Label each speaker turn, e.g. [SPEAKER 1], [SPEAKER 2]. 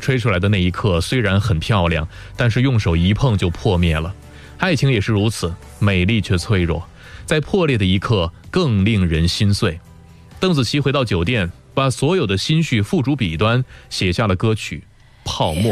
[SPEAKER 1] 吹出来的那一刻虽然很漂亮，但是用手一碰就破灭了。爱情也是如此，美丽却脆弱，在破裂的一刻更令人心碎。邓紫棋回到酒店，把所有的心绪付诸笔端，写下了歌曲《泡沫》。